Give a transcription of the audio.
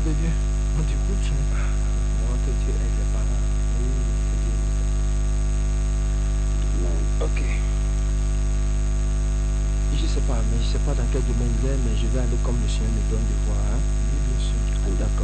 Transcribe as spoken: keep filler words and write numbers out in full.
de Dieu. On t'écoute. Moi que Dieu aide les parents. Oui, que Dieu nous aide. Ok. Je sais pas, mais je sais pas dans quel domaine il est, mais je vais aller comme le Seigneur me donne de voir. Hein? Oui, bien sûr. D'accord.